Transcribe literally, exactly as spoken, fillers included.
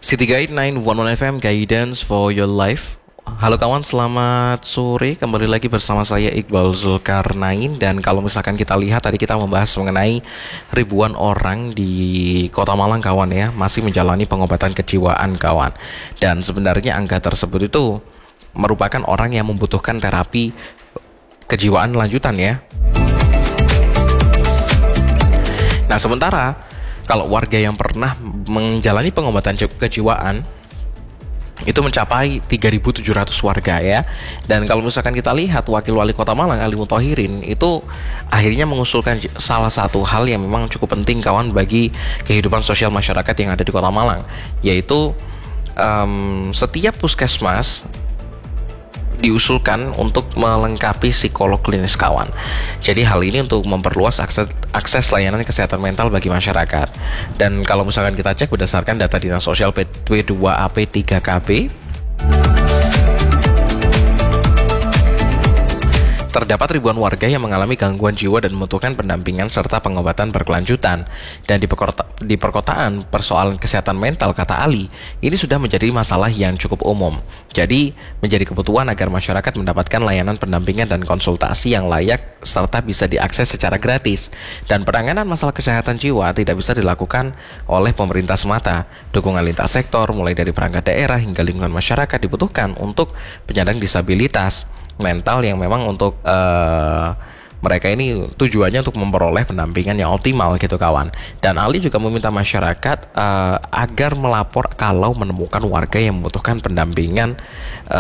City Guide sembilan satu satu F M, Guidance for Your Life. Halo kawan, selamat sore. Kembali lagi bersama saya Iqbal Zulkarnain. Dan kalau misalkan kita lihat, tadi kita membahas mengenai ribuan orang di Kota Malang kawan ya, masih menjalani pengobatan kejiwaan kawan. Dan sebenarnya angka tersebut itu merupakan orang yang membutuhkan terapi kejiwaan lanjutan ya. Nah sementara kalau warga yang pernah menjalani pengobatan kejiwaan itu mencapai tiga ribu tujuh ratus warga ya. Dan kalau misalkan kita lihat, Wakil Wali Kota Malang Ali Muthahirin itu akhirnya mengusulkan salah satu hal yang memang cukup penting kawan bagi kehidupan sosial masyarakat yang ada di Kota Malang, yaitu um, setiap puskesmas diusulkan untuk melengkapi psikolog klinis kawan. Jadi hal ini untuk memperluas akses, akses layanan kesehatan mental bagi masyarakat. Dan kalau misalkan kita cek berdasarkan data Dinas Sosial P dua A P tiga K B, terdapat ribuan warga yang mengalami gangguan jiwa dan membutuhkan pendampingan serta pengobatan berkelanjutan. Dan di, perkota, di perkotaan, persoalan kesehatan mental, kata Ali, ini sudah menjadi masalah yang cukup umum. Jadi, menjadi kebutuhan agar masyarakat mendapatkan layanan pendampingan dan konsultasi yang layak serta bisa diakses secara gratis. Dan penanganan masalah kesehatan jiwa tidak bisa dilakukan oleh pemerintah semata. Dukungan lintas sektor, mulai dari perangkat daerah hingga lingkungan masyarakat dibutuhkan untuk penyandang disabilitas mental yang memang untuk uh, mereka ini tujuannya untuk memperoleh pendampingan yang optimal gitu kawan. Dan Ali juga meminta masyarakat uh, agar melapor kalau menemukan warga yang membutuhkan pendampingan uh,